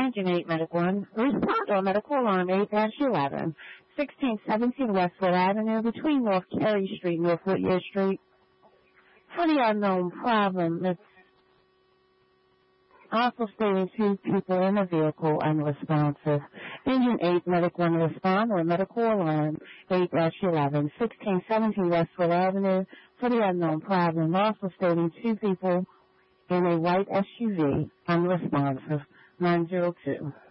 Engine 8, Medic 1. Respond on medical alarm 8-11. 1617 Westwood Avenue between North Carey Street, North Whittier Street. For the unknown problem, it's also stating 2 people in the vehicle unresponsive. Engine 8, Medic 1 respond or medical alarm 8-11. 1617 Westwood Avenue for the unknown problem. Also stating 2 people in a white SUV unresponsive. 902.